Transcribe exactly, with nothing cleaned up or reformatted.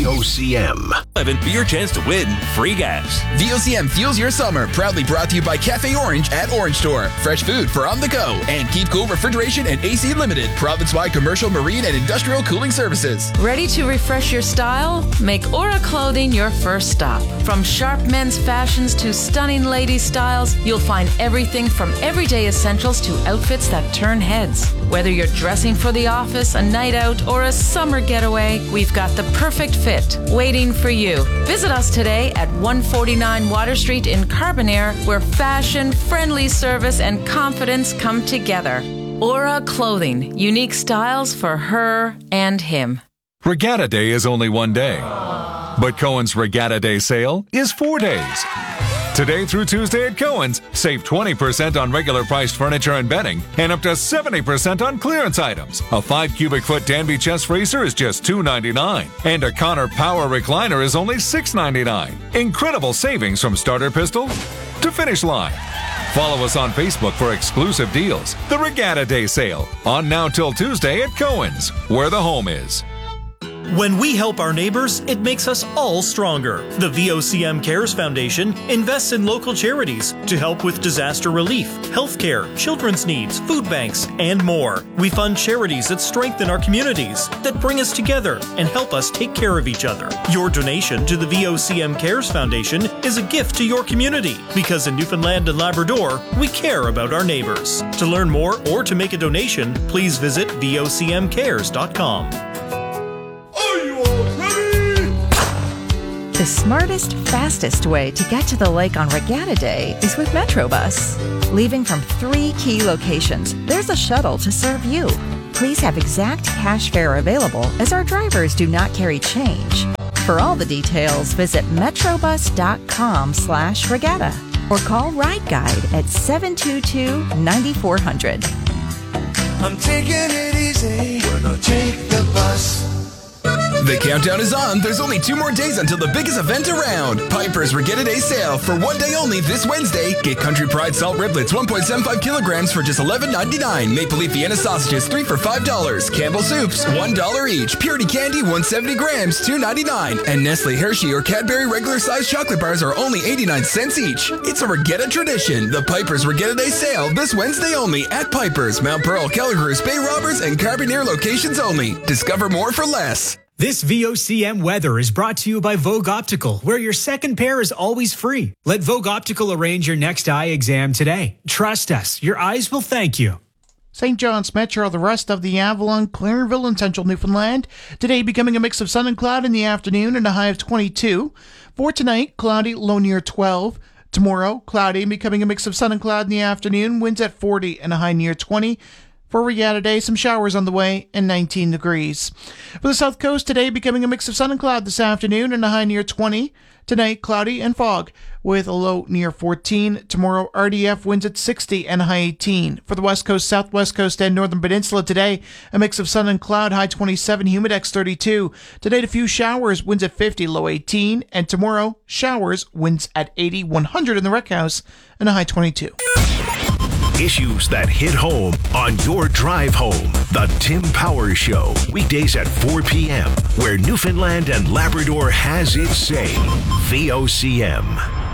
O C M. Eleven for your chance to win free gas. V O C M fuels your summer. Proudly brought to you by Cafe Orange at Orange Store. Fresh food for on the go. And Keep Cool Refrigeration and A C Limited. Province-wide commercial, marine, and industrial cooling services. Ready to refresh your style? Make Aura Clothing your first stop. From sharp men's fashions to stunning lady styles, you'll find everything from everyday essentials to outfits that turn heads. Whether you're dressing for the office, a night out, or a summer getaway, we've got the perfect fit waiting for you. Visit us today at one forty-nine Water Street in Carbonear, where fashion, friendly service, and confidence come together. Aura Clothing, unique styles for her and him. Regatta Day is only one day, but Cohen's Regatta Day sale is four days. Today through Tuesday at Cohen's, save twenty percent on regular priced furniture and bedding and up to seventy percent on clearance items. A five cubic foot Danby chest freezer is just two ninety-nine, and a Connor Power recliner is only six ninety-nine. Incredible savings from starter pistol to finish line. Follow us on Facebook for exclusive deals. The Regatta Day sale, on now till Tuesday at Cohen's, where the home is. When we help our neighbors, it makes us all stronger. The V O C M Cares Foundation invests in local charities to help with disaster relief, healthcare, children's needs, food banks, and more. We fund charities that strengthen our communities, that bring us together and help us take care of each other. Your donation to the V O C M Cares Foundation is a gift to your community, because in Newfoundland and Labrador, we care about our neighbors. To learn more or to make a donation, please visit V O C M cares dot com. The smartest, fastest way to get to the lake on Regatta Day is with Metrobus. Leaving from three key locations, there's a shuttle to serve you. Please have exact cash fare available, as our drivers do not carry change. For all the details, visit metrobus.com slash regatta or call Ride Guide at seven two two, nine four zero zero. I'm taking it easy when I take the bus. The countdown is on. There's only two more days until the biggest event around. Piper's Regatta Day sale for one day only this Wednesday. Get Country Pride salt riblets one point seven five kilograms for just eleven ninety-nine. Maple Leaf Vienna sausages three for five dollars. Campbell soups one dollar each. Purity candy one hundred seventy grams two ninety-nine. And Nestle Hershey or Cadbury regular size chocolate bars are only eighty-nine cents each. It's a Regatta tradition. The Piper's Regatta Day sale this Wednesday only at Piper's, Mount Pearl, Kelligrews, Bay Roberts, and Carbonear locations only. Discover more for less. This V O C M weather is brought to you by Vogue Optical, where your second pair is always free. Let Vogue Optical arrange your next eye exam today. Trust us, your eyes will thank you. Saint John's Metro, the rest of the Avalon, Clarenville, and central Newfoundland. Today becoming a mix of sun and cloud in the afternoon and a high of twenty-two. For tonight, cloudy, low near twelve. Tomorrow, cloudy, becoming a mix of sun and cloud in the afternoon, winds at forty and a high near twenty. For Regatta Day, some showers on the way and nineteen degrees. For the South Coast, today becoming a mix of sun and cloud this afternoon and a high near twenty. Tonight, cloudy and fog with a low near fourteen. Tomorrow, R D F winds at sixty and a high eighteen. For the West Coast, Southwest Coast, and Northern Peninsula, today a mix of sun and cloud, high twenty-seven, humidex thirty-two. Today, a few showers, winds at fifty, low eighteen. And tomorrow, showers, winds at eighty, one hundred in the Rec House, and a high twenty-two. Issues that hit home on your drive home. The Tim Powers Show, weekdays at four p.m., where Newfoundland and Labrador has its say. V O C M.